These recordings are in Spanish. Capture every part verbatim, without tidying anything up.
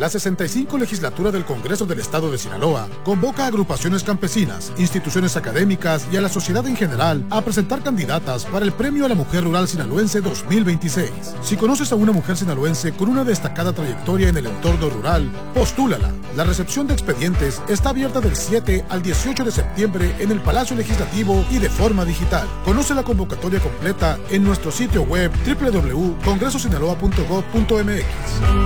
La sesenta y cinco legislatura del Congreso del Estado de Sinaloa convoca a agrupaciones campesinas, instituciones académicas y a la sociedad en general a presentar candidatas para el Premio a la Mujer Rural Sinaloense dos mil veintiséis. Si conoces a una mujer sinaloense con una destacada trayectoria en el entorno rural, postúlala. La recepción de expedientes está abierta del siete al dieciocho de septiembre en el Palacio Legislativo y de forma digital. Conoce la convocatoria completa en nuestro sitio web doble u doble u doble u punto congreso sinaloa punto gov punto m x.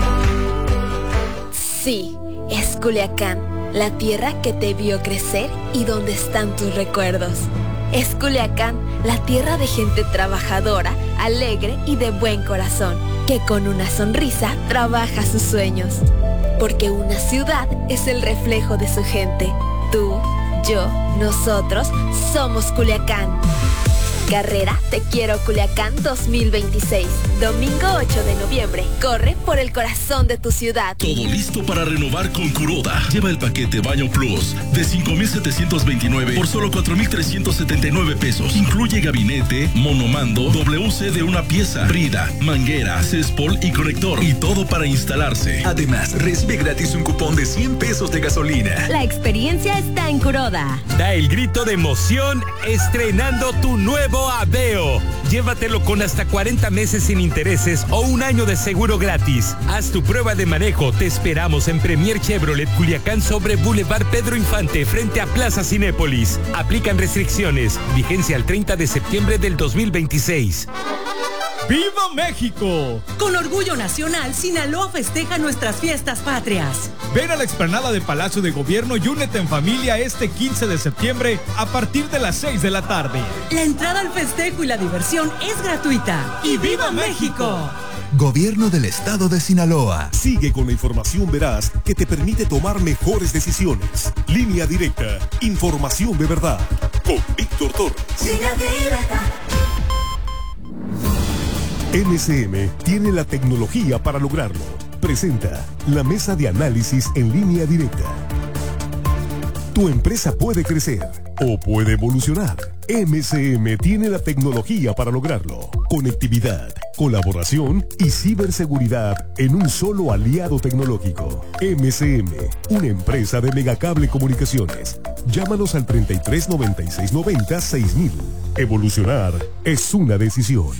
Sí, es Culiacán, la tierra que te vio crecer y donde están tus recuerdos. Es Culiacán, la tierra de gente trabajadora, alegre y de buen corazón, que con una sonrisa trabaja sus sueños. Porque una ciudad es el reflejo de su gente. Tú, yo, nosotros somos Culiacán. Carrera Te Quiero Culiacán dos mil veintiséis. Domingo ocho de noviembre. Corre por el corazón de tu ciudad. Todo listo para renovar con Kuroda. Lleva el paquete Baño Plus de cinco mil setecientos veintinueve por solo cuatro mil trescientos setenta y nueve pesos. Incluye gabinete, monomando, W C de una pieza, brida, manguera, céspol y conector. Y todo para instalarse. Además, recibe gratis un cupón de cien pesos de gasolina. La experiencia está en Kuroda. Da el grito de emoción estrenando tu nuevo Aveo. Llévatelo con hasta cuarenta meses sin intereses o un año de seguro gratis. Haz tu prueba de manejo. Te esperamos en Premier Chevrolet Culiacán sobre Boulevard Pedro Infante frente a Plaza Cinépolis. Aplican restricciones. Vigencia el treinta de septiembre del dos mil veintiséis. ¡Viva México! Con orgullo nacional, Sinaloa festeja nuestras fiestas patrias. Ven a la explanada de Palacio de Gobierno y únete en familia este quince de septiembre a partir de las seis de la tarde. La entrada al festejo y la diversión es gratuita. ¡Y viva México! Gobierno del Estado de Sinaloa. Sigue con la información veraz que te permite tomar mejores decisiones. Línea Directa. Información de verdad. Con Víctor Torres. Línea Directa. M C M tiene la tecnología para lograrlo. Presenta la mesa de análisis en Línea Directa. Tu empresa puede crecer o puede evolucionar. M C M tiene la tecnología para lograrlo. Conectividad, colaboración y ciberseguridad en un solo aliado tecnológico. M C M, una empresa de Megacable Comunicaciones. Llámanos al treinta y tres noventa y seis noventa seis mil. Evolucionar es una decisión.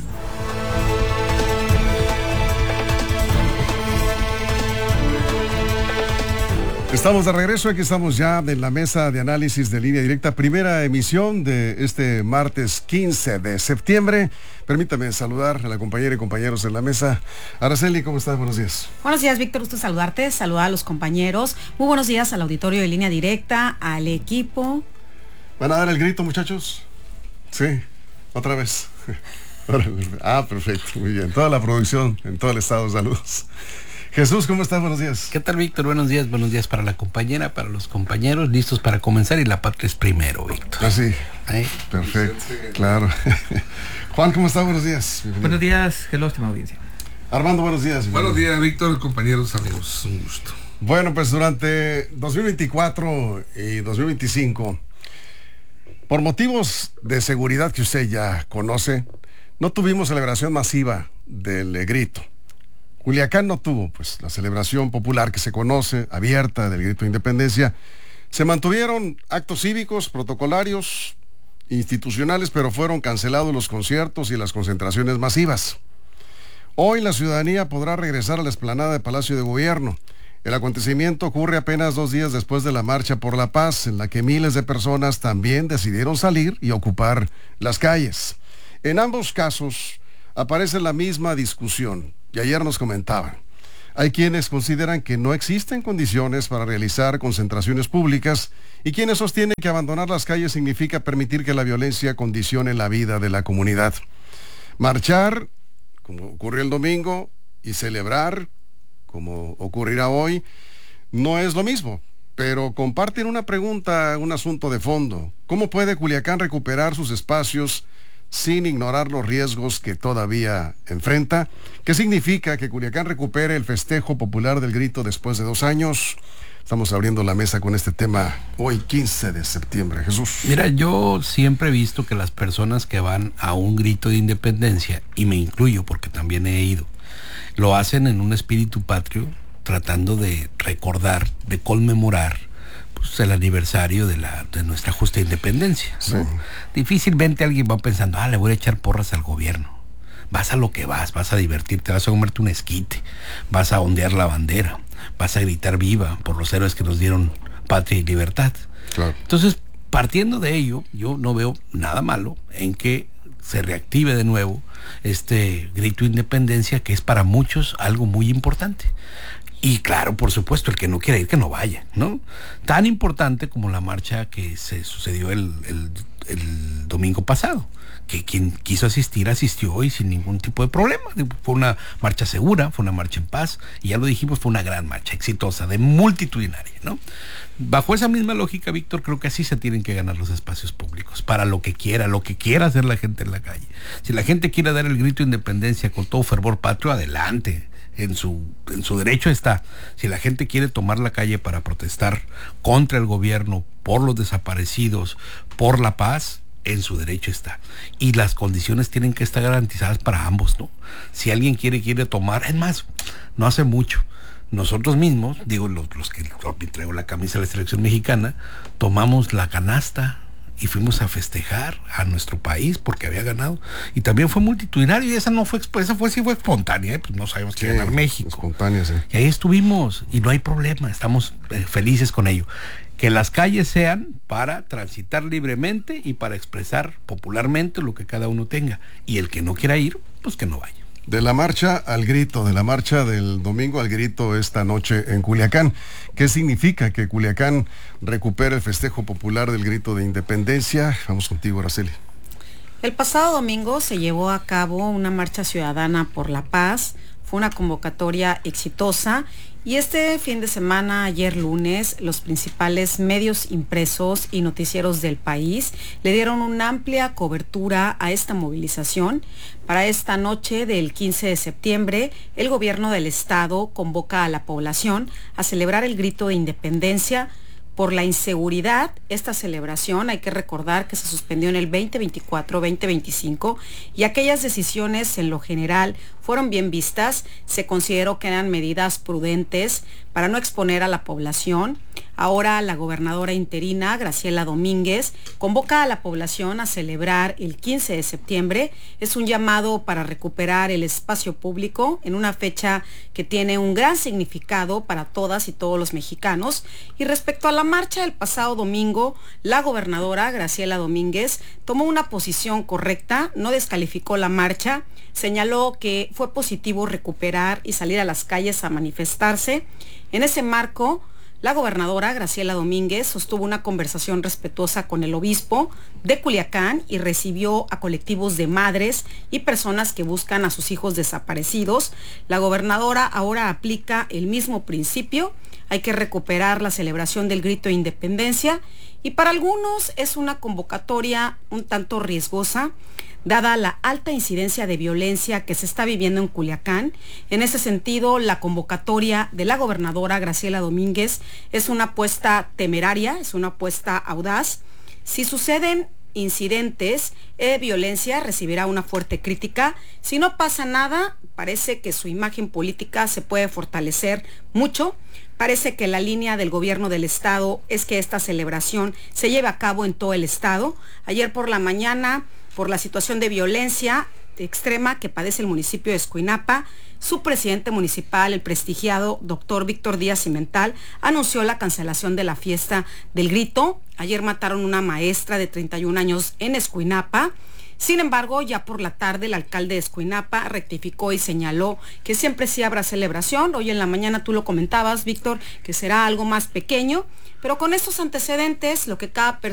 Estamos de regreso, aquí estamos ya en la mesa de análisis de Línea Directa, primera emisión de este martes quince de septiembre. Permítame saludar a la compañera y compañeros en la mesa. Araceli, ¿cómo estás? Buenos días. Buenos días, Víctor, gusto saludarte, saludar a los compañeros. Muy buenos días al auditorio de Línea Directa, al equipo. ¿Van a dar el grito, muchachos? Sí, otra vez. Ah, perfecto, muy bien. Toda la producción en todo el estado, saludos. Jesús, ¿cómo estás? Buenos días. ¿Qué tal, Víctor? Buenos días, buenos días para la compañera, para los compañeros, listos para comenzar y la patria es primero, Víctor. Ah, sí. ¿Eh? Perfecto, claro. Juan, ¿cómo estás? Buenos días. Bienvenido. Buenos días, hello, estimada audiencia. Armando, buenos días. Buenos días, Víctor, compañeros, amigos, un gusto. Bueno, pues durante dos mil veinticuatro y dos mil veinticinco, por motivos de seguridad que usted ya conoce, no tuvimos celebración masiva del grito. Culiacán no tuvo, pues, la celebración popular que se conoce, abierta, del grito de independencia. Se mantuvieron actos cívicos, protocolarios, institucionales, pero fueron cancelados los conciertos y las concentraciones masivas. Hoy la ciudadanía podrá regresar a la explanada de Palacio de Gobierno. El acontecimiento ocurre apenas dos días después de la Marcha por la Paz, en la que miles de personas también decidieron salir y ocupar las calles. En ambos casos aparece la misma discusión. Y ayer nos comentaban, hay quienes consideran que no existen condiciones para realizar concentraciones públicas y quienes sostienen que abandonar las calles significa permitir que la violencia condicione la vida de la comunidad. Marchar, como ocurrió el domingo, y celebrar, como ocurrirá hoy, no es lo mismo, pero comparten una pregunta, un asunto de fondo. ¿Cómo puede Culiacán recuperar sus espacios sin ignorar los riesgos que todavía enfrenta? ¿Qué significa que Culiacán recupere el festejo popular del grito después de dos años? Estamos abriendo la mesa con este tema hoy, quince de septiembre. Jesús. Mira, yo siempre he visto que las personas que van a un grito de independencia, y me incluyo porque también he ido, lo hacen en un espíritu patrio, tratando de recordar, de conmemorar pues, el aniversario de la de nuestra justa independencia, ¿no? Sí. Difícilmente alguien va pensando, ah, le voy a echar porras al gobierno. Vas a lo que vas, vas a divertirte, vas a comerte un esquite, vas a ondear la bandera, vas a gritar viva por los héroes que nos dieron patria y libertad. Claro. Entonces, partiendo de ello, yo no veo nada malo en que se reactive de nuevo este grito de independencia, que es para muchos algo muy importante. Y claro, por supuesto, el que no quiera ir, que no vaya, ¿no? Tan importante como la marcha que se sucedió el, el, el domingo pasado, que quien quiso asistir, asistió y sin ningún tipo de problema. Fue una marcha segura, fue una marcha en paz, y ya lo dijimos, fue una gran marcha, exitosa, de multitudinaria, ¿no? Bajo esa misma lógica, Víctor, creo que así se tienen que ganar los espacios públicos, para lo que quiera, lo que quiera hacer la gente en la calle. Si la gente quiere dar el grito de independencia con todo fervor patrio, adelante. En su, en su derecho está. Si la gente quiere tomar la calle para protestar contra el gobierno, por los desaparecidos, por la paz, en su derecho está. Y las condiciones tienen que estar garantizadas para ambos, ¿no? Si alguien quiere, quiere tomar, es más, no hace mucho, nosotros mismos, digo, los, los que traigo la camisa de la selección mexicana, tomamos la canasta y fuimos a festejar a nuestro país porque había ganado, y también fue multitudinario, y esa no fue, esa fue sí fue espontánea, ¿eh? Pues no sabemos qué ganar México. Espontánea, sí. Y ahí estuvimos, y no hay problema, estamos eh, felices con ello. Que las calles sean para transitar libremente y para expresar popularmente lo que cada uno tenga, y el que no quiera ir, pues que no vaya. De la marcha al grito, de la marcha del domingo al grito esta noche en Culiacán. ¿Qué significa que Culiacán recupere el festejo popular del grito de independencia? Vamos contigo, Araceli. El pasado domingo se llevó a cabo una marcha ciudadana por la paz. Fue una convocatoria exitosa, y este fin de semana, ayer lunes, los principales medios impresos y noticieros del país le dieron una amplia cobertura a esta movilización. Para esta noche del quince de septiembre, el gobierno del estado convoca a la población a celebrar el grito de independencia. Por la inseguridad, esta celebración, hay que recordar que se suspendió en el veinte veinticuatro veinte veinticinco, y aquellas decisiones en lo general fueron bien vistas. Se consideró que eran medidas prudentes para no exponer a la población. Ahora la gobernadora interina, Graciela Domínguez, convoca a la población a celebrar el quince de septiembre. Es un llamado para recuperar el espacio público en una fecha que tiene un gran significado para todas y todos los mexicanos. Y respecto a la marcha del pasado domingo, la gobernadora Graciela Domínguez tomó una posición correcta, no descalificó la marcha, señaló que fue positivo recuperar y salir a las calles a manifestarse. En ese marco, la gobernadora Graciela Domínguez sostuvo una conversación respetuosa con el obispo de Culiacán y recibió a colectivos de madres y personas que buscan a sus hijos desaparecidos. La gobernadora ahora aplica el mismo principio. Hay que recuperar la celebración del grito de independencia, y para algunos es una convocatoria un tanto riesgosa, dada la alta incidencia de violencia que se está viviendo en Culiacán. En ese sentido, la convocatoria de la gobernadora Graciela Domínguez es una apuesta temeraria, es una apuesta audaz. Si suceden incidentes de violencia, recibirá una fuerte crítica. Si no pasa nada, parece que su imagen política se puede fortalecer mucho. Parece que la línea del gobierno del estado es que esta celebración se lleve a cabo en todo el estado. Ayer por la mañana, por la situación de violencia extrema que padece el municipio de Escuinapa, su presidente municipal, el prestigiado doctor Víctor Díaz Cimental, anunció la cancelación de la fiesta del grito. Ayer mataron una maestra de treinta y un años en Escuinapa. Sin embargo, ya por la tarde el alcalde de Escuinapa rectificó y señaló que siempre sí habrá celebración. Hoy en la mañana tú lo comentabas, Víctor, que será algo más pequeño, pero con estos antecedentes, lo que cada persona